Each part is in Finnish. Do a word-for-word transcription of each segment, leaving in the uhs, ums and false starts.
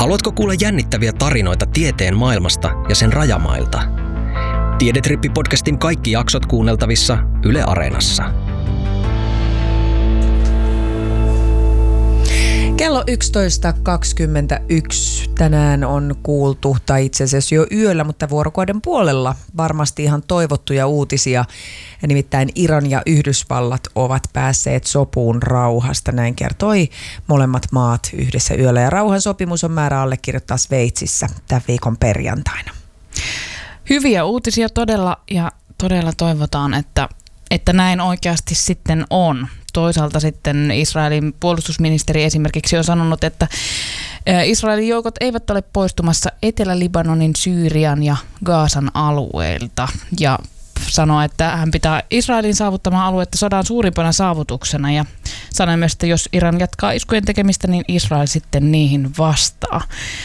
Haluatko kuulla jännittäviä tarinoita tieteen maailmasta ja sen rajamailta? Tiedetrippi-podcastin kaikki jaksot kuunneltavissa Yle Areenassa. Kello yksitoista kaksikymmentäyksi tänään on kuultu, tai itse asiassa jo yöllä, mutta vuorokauden puolella varmasti ihan toivottuja uutisia. Nimittäin Iran ja Yhdysvallat ovat päässeet sopuun rauhasta, näin kertoi molemmat maat yhdessä yöllä. Ja rauhansopimus on määrä allekirjoittaa Sveitsissä tämän viikon perjantaina. Hyviä uutisia todella, ja todella toivotaan, että, että näin oikeasti sitten on. Toisaalta sitten Israelin puolustusministeri esimerkiksi on sanonut, että Israelin joukot eivät ole poistumassa Etelä-Libanonin, Syyrian ja Gaasan alueilta. Ja sanoi, että hän pitää Israelin saavuttamaa aluetta sodan suurimpana saavutuksena. Ja sanoi myös, että jos Iran jatkaa iskujen tekemistä, niin Israel sitten niihin vastaa.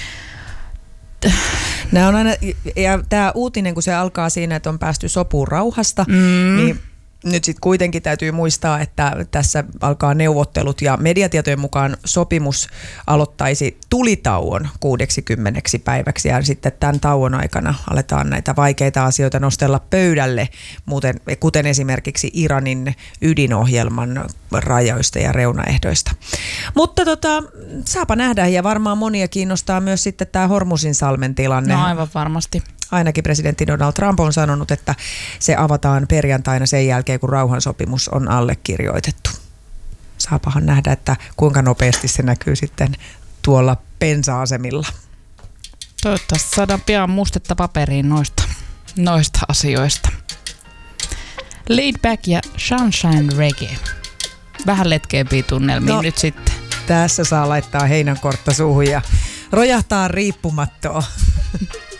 Nämä on aina, ja tämä uutinen, kun se alkaa siinä, että on päästy sopuun rauhasta, Mm. niin nyt sitten kuitenkin täytyy muistaa, että tässä alkaa neuvottelut ja mediatietojen mukaan sopimus aloittaisi tulitauon kuudeksikymmeneksi päiväksi ja sitten tämän tauon aikana aletaan näitä vaikeita asioita nostella pöydälle, muuten, kuten esimerkiksi Iranin ydinohjelman rajoista ja reunaehdoista. Mutta tota, saapa nähdä, ja varmaan monia kiinnostaa myös sitten tämä Hormuzin salmen tilanne. No aivan varmasti. Ainakin presidentti Donald Trump on sanonut, että se avataan perjantaina sen jälkeen, kun rauhansopimus on allekirjoitettu. Saapahan nähdä, että kuinka nopeasti se näkyy sitten tuolla bensa-asemilla. Toivottavasti saadaan pian mustetta paperiin noista, noista asioista. Laid Back ja Sunshine Reggae. Vähän letkeämpiä tunnelmia no, nyt sitten. Tässä saa laittaa heinänkortta suuhun ja rojahtaa riippumattoa.